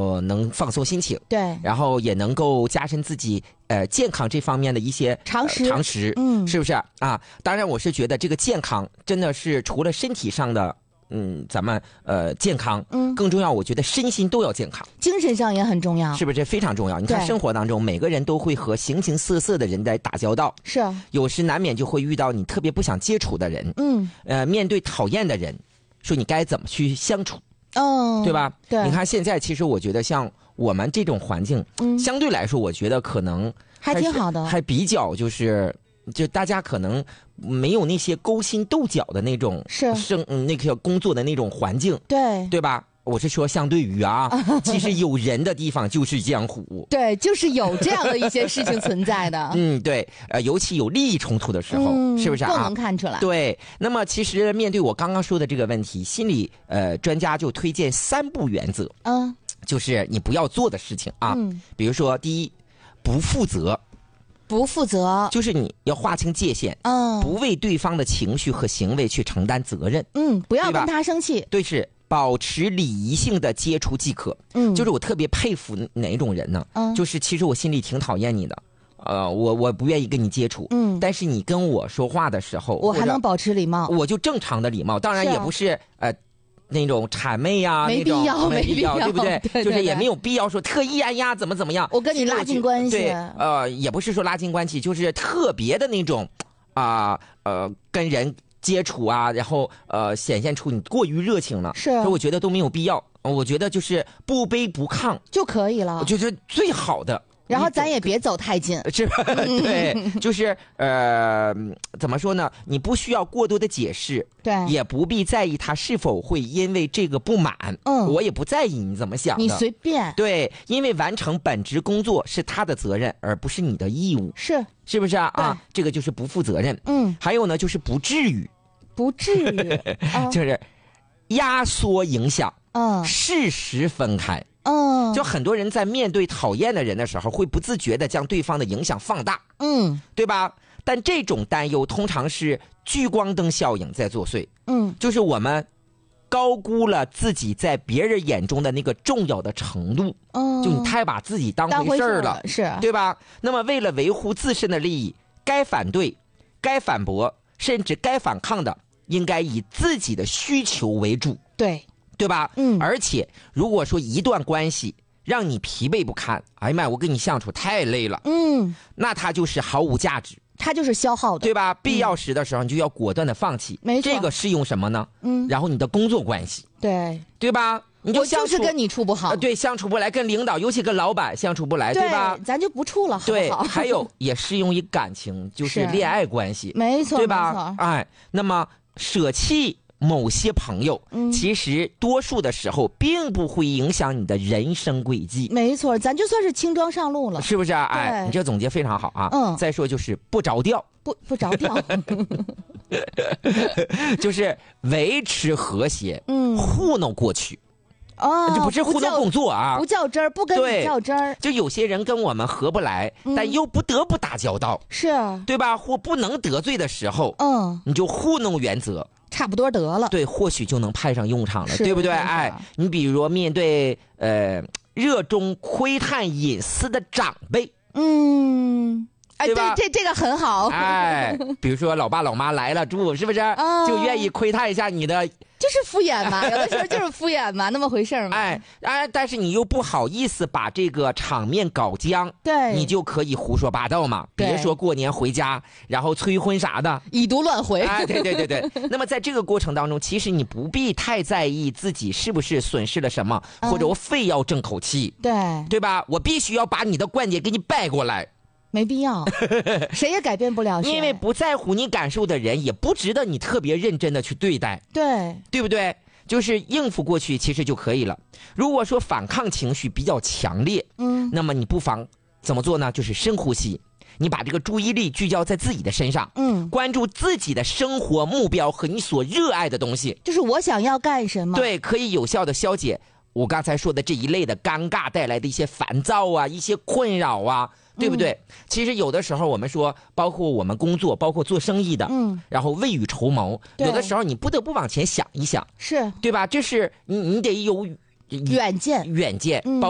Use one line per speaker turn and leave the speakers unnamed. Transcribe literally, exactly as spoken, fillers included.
呃能放松心情，
对，
然后也能够加深自己呃健康这方面的一些
常识、
呃、常识，
嗯，
是不是啊？当然，我是觉得这个健康真的是除了身体上的。嗯，咱们呃健康，
嗯，
更重要，我觉得身心都要健康，
精神上也很重要，
是不是？这非常重要。你看生活当中，每个人都会和形形色色的人在打交道，
是，
有时难免就会遇到你特别不想接触的人，
嗯，
呃，面对讨厌的人，说你该怎么去相处，
嗯，
对吧？
对，
你看现在，其实我觉得像我们这种环境，
嗯，
相对来说，我觉得可能
还挺好的，
还比较就是。就大家可能没有那些勾心斗角的那种
是
生、嗯、那个工作的那种环境，
对
对吧？我是说相对于啊，其实有人的地方就是江湖，
对，就是有这样的一些事情存在的。
嗯，对，呃，尤其有利益冲突的时候，
嗯、
是不是啊？
更能看出来。
对，那么其实面对我刚刚说的这个问题，心理呃专家就推荐三不原则，
嗯，
就是你不要做的事情啊，
嗯、
比如说第一，不负责。
不负责，
就是你要划清界限，
嗯，
不为对方的情绪和行为去承担责任，
嗯，不要跟他生气，
对，是保持礼仪性的接触即可，
嗯，
就是我特别佩服哪种人呢？嗯，就是其实我心里挺讨厌你的，呃，我我不愿意跟你接触，嗯，但是你跟我说话的时候，
我还能保持礼貌，
我就正常的礼貌，当然也不是呃。那种谄媚呀，
没必要，
没必要，对不对？
对对对，
就是也没有必要说特意哎呀怎么怎么样，
我跟你拉近关系。
对，呃，也不是说拉近关系，就是特别的那种啊 呃, 呃跟人接触啊，然后呃显现出你过于热情了，
是，
所以我觉得都没有必要。我觉得就是不卑不亢
就可以了，
我觉得最好的。
然后咱也别走太近，
是吧？对，就是呃，怎么说呢？你不需要过多的解释，
对，
也不必在意他是否会因为这个不满。
嗯，
我也不在意你怎么想的，
你随便。
对，因为完成本职工作是他的责任，而不是你的义务。
是，
是不是啊？啊，这个就是不负责任。
嗯，
还有呢，就是不至于，
不至于，
就是压缩影响，
嗯，
适时分开。
嗯，
就很多人在面对讨厌的人的时候，会不自觉的将对方的影响放大，
嗯，
对吧？但这种担忧通常是聚光灯效应在作祟，
嗯，
就是我们高估了自己在别人眼中的那个重要的程度，
嗯，
就你太把自己当回事儿了，
是，
对吧？那么为了维护自身的利益，该反对、该反驳，甚至该反抗的，应该以自己的需求为主，
对。
对吧？
嗯，
而且如果说一段关系让你疲惫不堪，哎呀妈，我跟你相处太累了，
嗯，
那它就是毫无价值，
它就是消耗的，
对吧？必要时的时候，你就要果断的放弃。
没错，
这个适用什么呢？
嗯，
然后你的工作关系，
对，
对吧？你就相处
我就是跟你处不好，
呃、对，相处不来，跟领导，尤其跟老板相处不来，
对,
对吧？
咱就不处了，好不好？
对，还有也适用于感情，就是恋爱关系，
没错，
对吧？哎，那么舍弃某些朋友、嗯、其实多数的时候并不会影响你的人生轨迹。
没错，咱就算是轻装上路了，
是不是啊？哎，你这总结非常好啊。
嗯，
再说就是不着调，
不不着调，
就是维持和谐，
嗯，
糊弄过去。
哦，
这不是糊弄工作啊，
不较真儿，不跟你较真儿。
就有些人跟我们合不来、嗯，但又不得不打交道，
是，
对吧？或不能得罪的时候，
嗯，
你就糊弄原则，
差不多得了。
对，或许就能派上用场了，对不对？哎，你比如面对呃热衷窥探隐私的长辈，
嗯。哎，
对吧？
这这个很好。
哎，比如说老爸老妈来了住，是不是、哦、就愿意窥探一下你的？
就是敷衍嘛，有的时候就是敷衍嘛，那么回事嘛。
哎哎，但是你又不好意思把这个场面搞僵，
对，
你就可以胡说八道嘛。别说过年回家，然后催婚啥的，
已读乱回。
哎，对对对对。那么在这个过程当中，其实你不必太在意自己是不是损失了什么，嗯、或者我非要争口气，
对
对吧？我必须要把你的观点给你掰过来。
没必要，谁也改变不了谁。
因为不在乎你感受的人，也不值得你特别认真的去对待。
对，
对不对？就是应付过去，其实就可以了。如果说反抗情绪比较强烈，嗯，那么你不妨怎么做呢？就是深呼吸，你把这个注意力聚焦在自己的身上，嗯，关注自己的生活目标和你所热爱的东西，
就是我想要干什么。
对，可以有效的消解我刚才说的这一类的尴尬带来的一些烦躁啊，一些困扰啊。对不对、嗯？其实有的时候我们说，包括我们工作，包括做生意的，嗯，然后未雨绸缪，有的时候你不得不往前想一想，
是对
吧？这是你你得有
远见，
远见。嗯